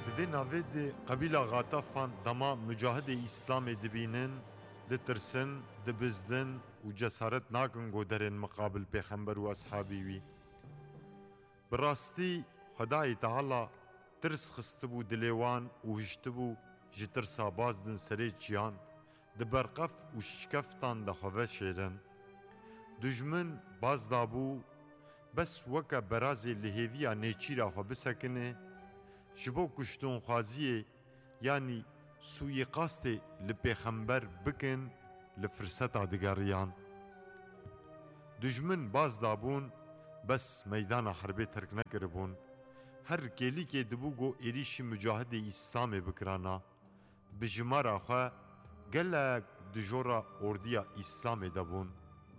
Divê navê de qebîla Gatafan dema mücahidê Îslamê dibînin, ditirsin, dibizdin û cesaret nakin goderên miqabil pêxember û eshabî wî. Bi rastî Xwedayê Teala tirs xistibû dilê wan û hiştibû ji tirsa bazdin serê çiyan, di berqef û şikeftan de xwe veşêrin. Dijmin baz dabû, bes weke berazê li hêviya nêçîra xwe bisekine, ji bo kuştunxwaziyê yanî sûyîqastê li pêxember bikin li firseta digeriyan. Dijmin baz dabûn, bes meydana herbê terk nekiribûn. Her kêlîkê dibû got êrişî mücahidê Îslamê bikirana. Bi jimara xwe gelek dijora ordiya Îslamê de bûn.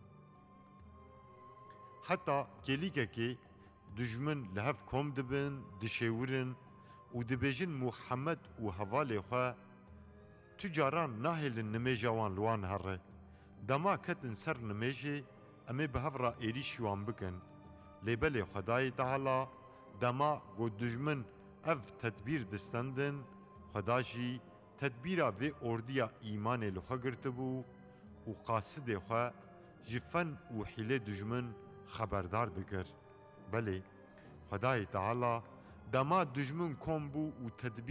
Heta kêlîkekê dijmin li hev kom dibin, dişêwirin û dibêjin Muhammed û hevalê xwe tu caran nahêlin nimêja wan li wan here. Dema ketin ser nimêjê em ê bi hev re êrişî wan bikin. Lêbelê Xwedayê Teala dema got dijmin ev tedbîr distendin, Xweda jî tedbîra vê ordiya îmanê li xwe girtibû û qasidê xwe ji fen û hîlê dijmin xeberdar dikir. Belê, Xwedayê Teala dema dijmin kom bû û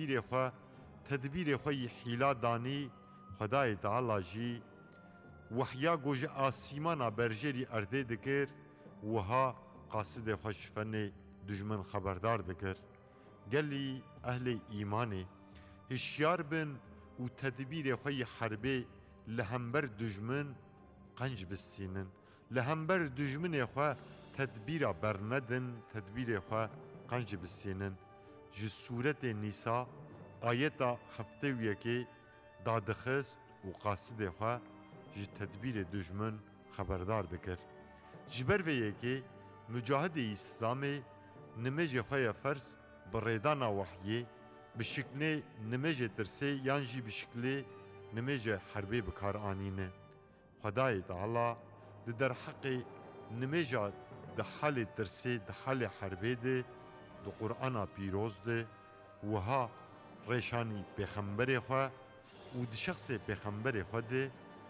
tedbîrê xwe yî hîla danî, Xwedayê Teala jî wehya got ji asîmana berjêrî erdê dikir, wiha qasidê xwe ji fenê dijmin xeberdar dikir. Gelî ehlê îmanê hişyar bin û tedbîrê xwe yî herbê li hember dijmin qenc bistînin. Li hember dijminê xwe tedbîra bernedin, tedbîrê xwe qenc bistînin. Ji sûretê Nîsa ayeta heftê û yekê dadixist û qasidê xwe ji tedbîrê dijmin xeberdar dikir. Ji ber vê yekê mücahidê Îslamê nimêjê xwe ya fers bi rêdana wehyê, bi şiklê nimêjê tirsê yan jî bi şiklê nimêja herbê bikar anîne. Xwedayê Teala di derheqê nimêja di halê tirsê, di halê herbê de di Qur'ana pîroz de wiha rêşanî pêxemberê xwe û di şexsê pêxemberê xwe de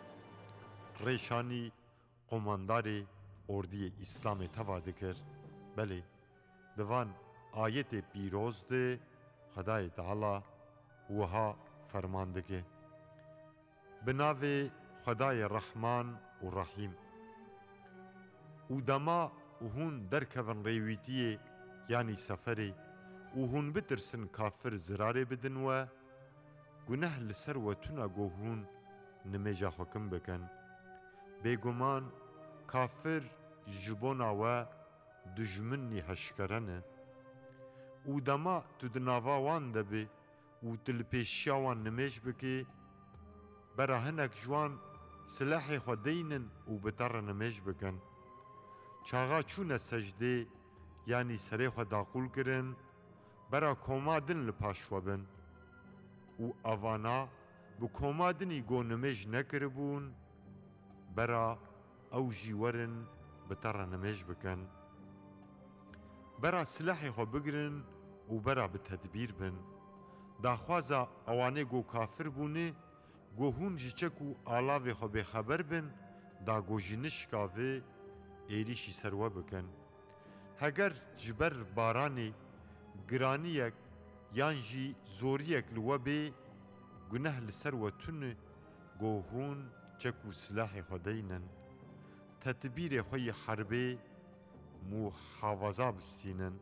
rêşanî qomandarê ordiyê Îslamê teva dikir. Belê, di van ayetê pîroz de Xwedayê Teala wiha ferman dike. Bi navê Xwedayê Rehman û Rahîm. û dema hûn derkevin rêwîtiyê yanî seferê û hûn bitirsin kafir zirarê bidin we, guneh li ser we tune got hûn nimêja xwe kim bikin. Bêguman kafir ji bona we dijminî heşkere ne. û dema tu di nava wan de bê û tu li pêşiya wan nimêj bikî, bera hinek ji wan silahê xwe deynin û bi te re nimêj bikin. Çaxa çûne secdê yanî serê xwe daqûl kirin, bera koma din li paş we bin. û evana bi koma dinî got nimêj nekiribûn, bera ew jî werin bi te re nimêj bikin. Bera silahê xwe bigirin û bera bi tedbîr bin. Daxwaza ewanê got kafir bûne, got hûn ji çek û alavê xwe bêxeber bin, da got ji nişka vê êrişî ser we bikin. Heger ji ber baranê giraniyek yan jî zoriyek li we bê, guneh li ser we tune got hûn çek û silahê xwe deynin. Tedbîrê xwe yî herbê muhafaza bistînin.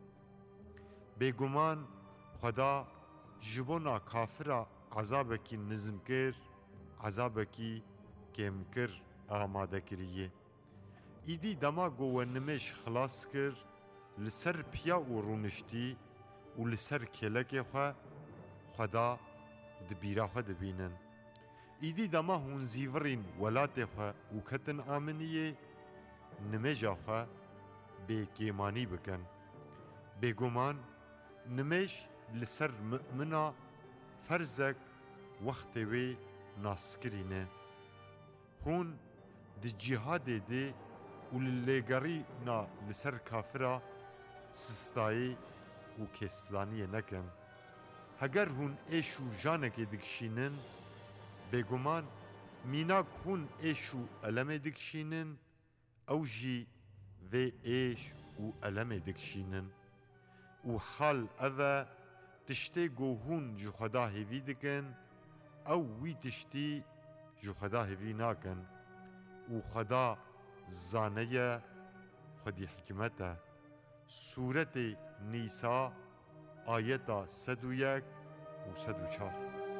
Bêguman Xweda ji bona kafira ezabekî nizmkir, ezabekî kêmkir amade kiriye. Îdî dema got we nimêj xilas kir, li ser piya û rûniştî û li ser kêlekê xwe Xweda di bîra xwe dibînin. Îdî dema hûn zîvirîn welatê xwe û ketin aminiyê, nimêja xwe bêkêmanî bikin. Bêguman nimêj li ser mümina ferzek wextê wê naskirî ne. Hûn di cîhadê de û li lêgerîna li ser kafira sistayê û kêslaniyê nekin. هەگەر هون ئێش و ژانێکێ دکشینن بێگومان میناک هون ئێش و ئەلەمێ دکشینن ئەو ژی vê êş û elemê dikişînin û hal ev e tiştê ku hûn ji Xweda hêvî dikin ew wî tiştî ji Xweda hêvî nakin û Xweda zane ye Xwedî hikmet e. Sûretê Nîsa ayeta 101 û 104.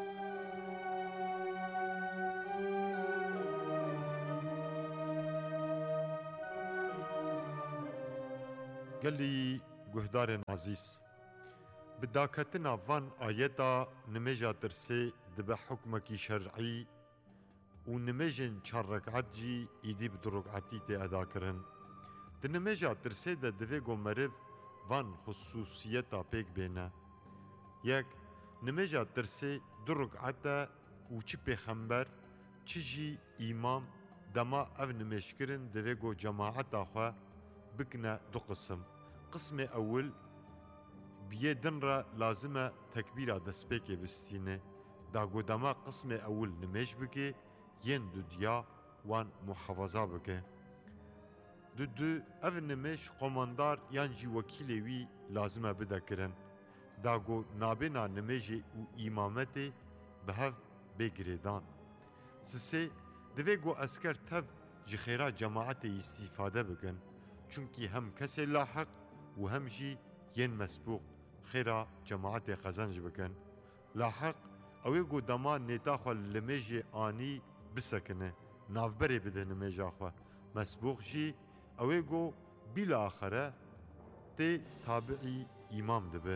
Gelî guhdarên azîz, bi daketina van ayeta nimêja tirsê dibe hukmekî şer'î û nimêjên çar rek'at jî îdî bi du rek'atî tê edakirin. Di nimêja tirsê de divê ku meriv van xususiyeta pêk bêne. Yek, nimêja tirsê du rek'at e û çi pêxember çi jî îmam dema ev nimêjkirin divê ku cemaeta xwe bikine du qism. Qismê ewil biyê din re lazim e tekbîra destpêkê bistîne. Da ku dema qismê ewil nimêj bike, yên dudiya wan muhefeza bike. Du ev nimêj komandar yan jî wekîlê wî lazim e bide kirin. Da ku nabêna nimêjê û îmametê bi hev bê girêdan. Sisê, divê ku esker tev ji xêra cemaetê îstîfade bikin. Çünkü hem kesê lahiq û hem jî yên mesbûq xêra cemaetê qezenc bikin. Lahiq ew ê ku dema nêta xwe li nimêjê anî bisekine, navberê bide nimêja xwe. Mesbûq jî ew ê ku bîlaxere tê tabiî îmam dibe.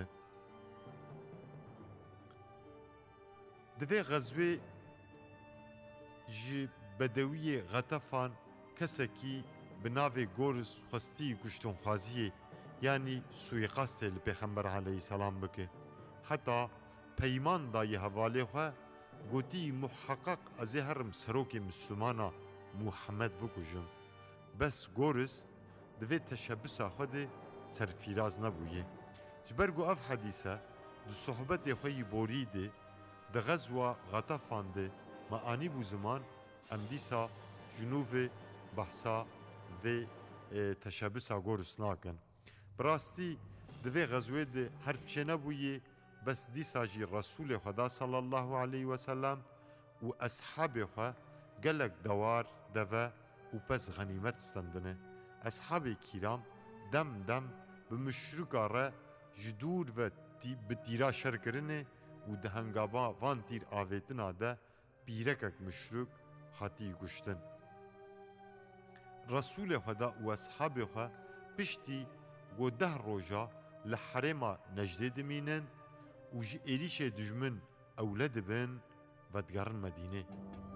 Divê xezwê ji bedewiyê Xetefan kesekî bi navê Goris xwestî kuştonxwaziyê yanî suîqastê li Pêxember aleyhisselam bike. Heta peyman dayê hevalê xwe gotî muheqeq ez ê herim serokê Müslümana Muhemed bikujim. Bes Goris divê teşebbüsa xwe de serfîraz nebûye. Ji ber ku ev hedîse di sohbetê xwe yî borî de di xezwa Xetefan de me anîbû ziman em dîsa ji nû vê behsa vê teşebbüsa Goris nakin. Bi rastî di vê xezwê de her çê nebûye bes dîsa jî Resûlê Xweda sallallahu aleyhi ve sellem û eshabê xwe gelek dewar deve û pez xenîmet stendine. Eshabê kîram dem dem bi müşrika re ji dûr ve bi tîra şerkirinê û di hengama van tîr avêtina de pîrekek müşrik hatî kuştin. Resûlê Xweda û eshabê xwe piştî ku 10 roja li herêma Nejdê dimînin û ji êrişê dijmin ewle dibin ve digerin Medînê.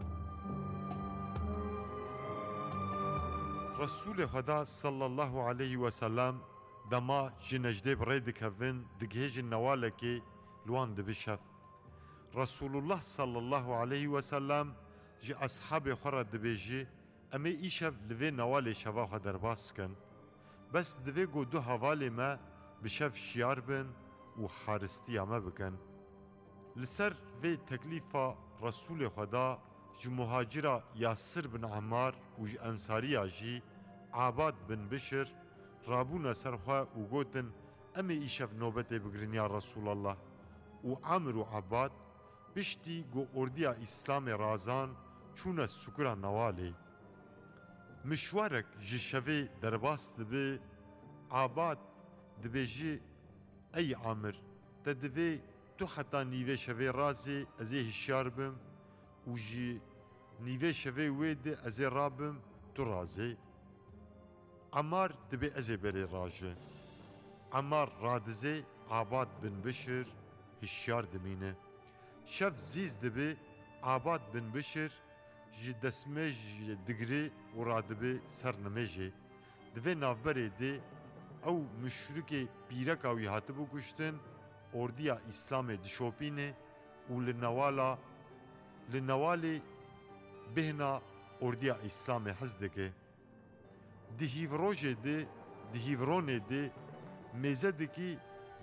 Resûlê Xweda sallallahu aleyhi ve sellem dema ji Nejdê bi rê dikevin digihêjin newalekê li wan dibişev. Resulullah sallallahu aleyhi ve sellem ji eshabê xwe re dibêjî em ê îşev li vê newalê şeva xwe derbas bikin. Bes divê ku du hevalê me bi şev şiyar bin û haristiya me bikin. Li ser vê teklîfa Resûlê Xweda ji muhacira Yasir bin Ammar û ji ensariya jî Abad bin Bişir rabûne ser xwe û gotin em ê îşev nobetê bigirin ya Resûlallah. û Amr û Abbad piştî ku ordiya İslamê razan çûne sukura newalê. Mişwarek ji şevê derbas dibe, Abad dibêjî ey Amr te divê tu heta nîvê şevê razê ez ê hişyar bim û ji nîvê şevê wê de ez ê rabim tu razê. Ammar dibe ez ê berê raje. Ammar radizê Abad bin Bişir hişyar dimîne. Şev zîz dibe Abad bin Bişir ji destmêj digirê û radibe ser nimêjê. Divê navberê de ew müşrikê pîreka wî hatibû kuştin, ordiya İslamê dişopîne û li newalê bêhna ordiya İslamê hez dike. Di hîvrojê de, di hîvronê de mêze dikî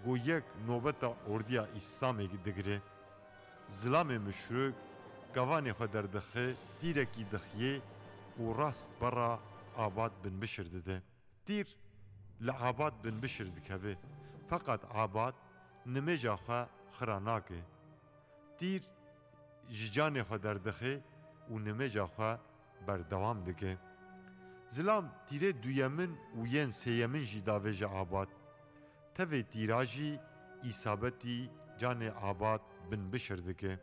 گو یک نوبت اردیا اسلامی دگره زلام مشرک گوانی خود در دخه دیرکی دخیه و راست برا آباد بن بشر دده دیر لعاباد بن بشر دکوه فقط آباد نمیجا خواه خراناکه دیر جان خود در دخه و نمیجا خواه بردوام دکه زلام تیره دویمن و ین سیمن جی داویج آباد تاوی تیراجی ایسابتی جان آباد بن بشر دکه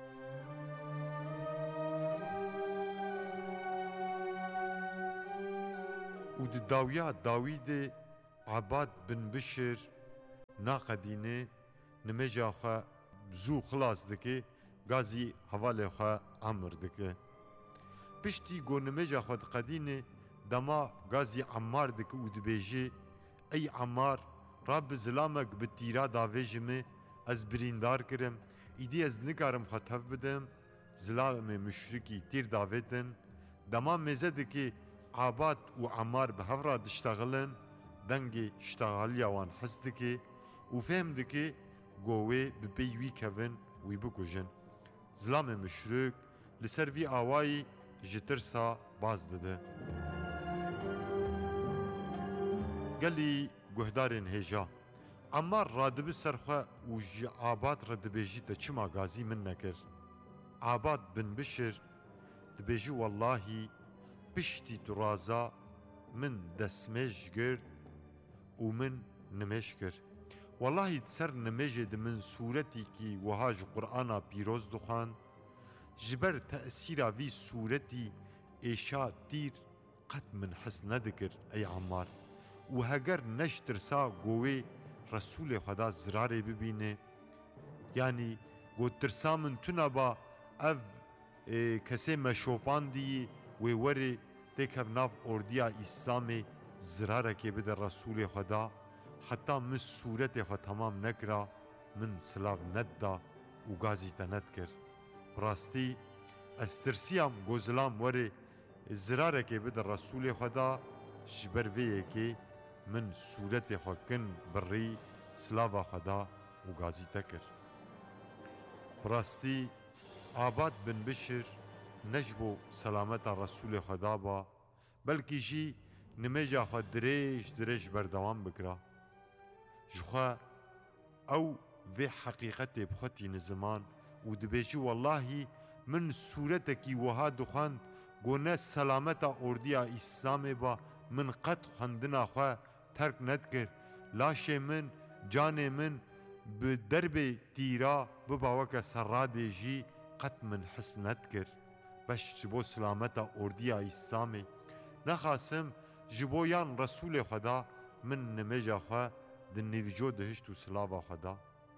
و داویا داوید آباد بن بشر ناقدینه نمیجا خواه زو خلاص دکه گازی حواله خواه عمر دکه پشتی گو نمیجا خود قدینه دما گازی عمار دکه و دبیجه ای عمار رب زلامک به تیرا داویجمه از بریندار کرم ایدی از نکارم خطف بدم زلام مشرکی تیر داویدن دما مزه دکه آباد و عمار به هفرا دشتغلن دنگ اشتغالی وان حس دکه و فهم دکه گوه بپیوی کون وی بکجن زلام مشرک لسر وی آوائی جترسا باز داده گلی گهدارین هجا عمار رادب سرخوا و آباد ردبیجی تا چما غازی من نکر آباد بن بشر دبیجی والله پشتی درازا من دسمش گرد و من نمش کرد والله تسر نمجد من صورتی کی وهاج قرآن پیروز دخان جبر تأثیر وی صورتی ایشا تیر قد من حس ندکر ای عمار و هگر نشترسا گوه رسول خدا زراره ببینه یعنی گو ترسا من تنبا او کسی مشوپان دی و وری تکب ناف اردیا اسلام زراره که بده رسول خدا حتی من صورت خود تمام نکرا من سلاو نددا و گازی تا ند کر براستی استرسیام گوزلام وری زراره که بده رسول خدا جبر ویه که من صورت خود کن بری سلاو خدا و گازی تا کر براستی آباد بن بشر نجبو سلامت رسول خدا با بلکه جی نمیجا خود دریش بردوام بکرا جخوا او في حقيقة بخطي نزمان ودبيجي والله من صورتك وها دخان قونا سلامتا أرديا إسلام با من قد خندنا خوا ترك ندكر لاشي من جاني من بدرب تيرا بباوكا سرادي جي قد من حس ندكر باش جبو سلامتا أرديا إسلامي نخاسم جبو يان رسول خدا من نمجا خوا دنيفجو دهشت و سلاوا خدا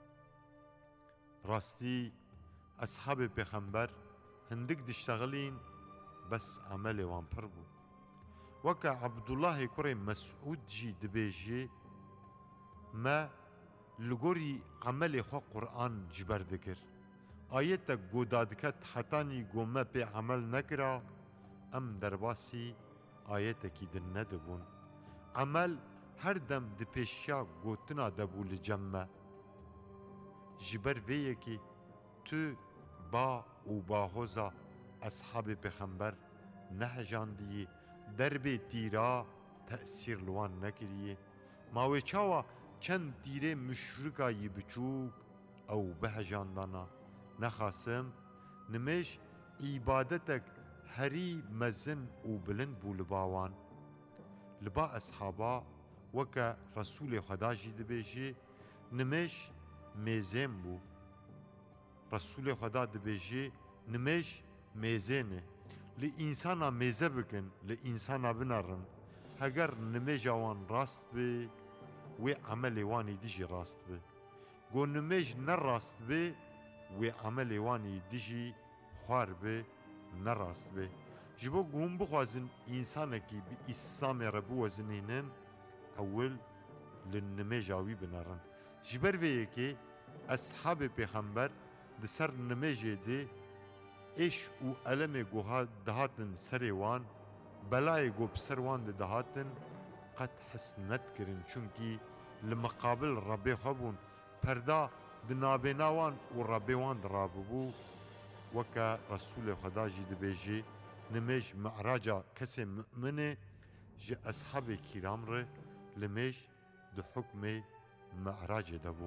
راستي أصحاب پیغمبر هندك دشتغلين بس عمل وان پربو وكا عبد الله كوري مسعود جي دبيجي ما لغوري عمل خو قرآن جبر دكر آيتا قودادكت حتاني قوما بي عمل نكرا ام درباسي آيتا كي دن ندبون عمل هر دم د پیشیا گوتنا دبول جمع جبر ویه که تو با و باهوزا اصحاب پیغمبر نهجاندیه درب تیرا تأثیر لوان نکریه ماوی چاوا چند تیره مشرکایی بچوک او بهجاندانا نخاسم نمیش عبادتک هری مزن و بلند بولباوان لبا اصحابا وكا رسول خدا جي دبيجي نمش ميزين بو رسول خدا دبيجي نمش ميزينه لإنسانا ميزه بكن لإنسانا بنارن هگر نمش وان راست بي و عمل واني ديجي راست بي گو نمش نراست بي و عمل واني ديجي خوار بي نراست بي جبو گوم بخوازن إنسانا كي بإسلام ربو وزنينن اول لنمجاوی بنارن جبر ویه که اصحاب پیغمبر دسر نمجه ده اش و علم گوها دهاتن سریوان بلای گو بسروان ده دهاتن قد حس ند کرن چونکی لمقابل ربي خبون پردا دنابناوان و ربي وان دراببو وكا رسول خدا جي دبيجي نميج معراجا كسي مؤمنه جي أصحاب كرام ره لميج دو حكم معراج دبو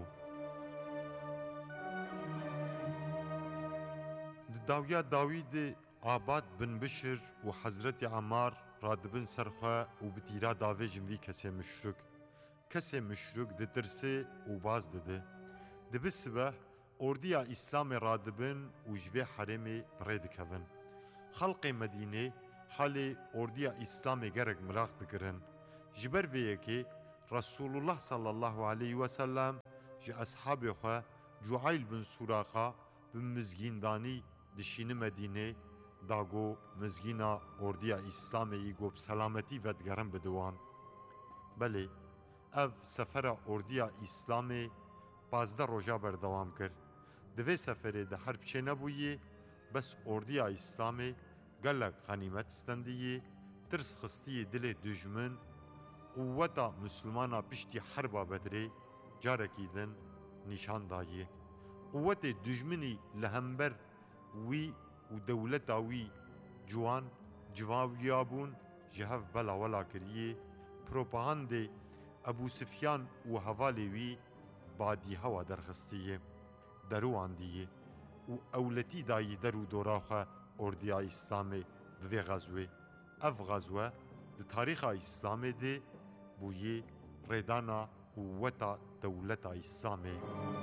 داويا داويد آباد بن بشر و حضرت عمار رادبن سرخوا و بتيرا داوي جنوي كسي مشرك دترسي و باز دده دبسبه اورديا اسلام رادبن و جوي حرمي بريد كفن خلق مدينه حالي اورديا اسلام گرگ ملاق دكرن جبر ويكي رسول الله صلى الله عليه وسلم جي اصحابه خوا جعيل بن سراقه بمزگیندانی دشین مدینه داگو مزگینا اوردیا اسلامی گو بسلامتی ودگرم بدوان بله اف سفر اوردیا اسلامی 15 روزا بردوام کرد دوی سفره ده حرب چه نبویه بس اوردیا اسلامی گلک غنیمت استندیه ترس خستی دل دجمن قوتا مسلمانا پشتی حربا بدره جارکی دن نشان دایه قوت دجمنی لهمبر وی و دولتا وی جوان جواویابون جهف بلا ولا کریه پروپاگانده ابو سفیان و حوالی وی بادی هوا درخستیه دروان دیه و اولتی دایی درو دوراخه اردیا اسلامی دوی غزوه اف غزوه ده تاریخ اسلامی ده بویه ریدانا قوتا دولتا اسلامی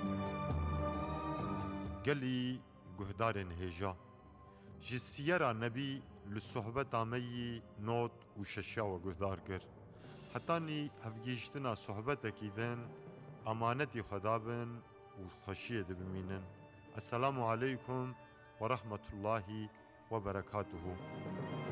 گلی گهدارن هجا جسیرا نبی لصحبت آمی نوت و ششا و گهدار کر حتی نی هفگیشتنا صحبت اکیدن امانتی خدابن و خشیه دبمینن السلام علیکم و رحمت الله و برکاته